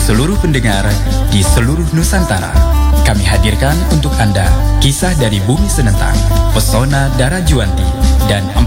seluruh pendengar di seluruh Nusantara. Kami hadirkan untuk Anda kisah dari Bumi Senentang, Pesona Dara Juanti, dan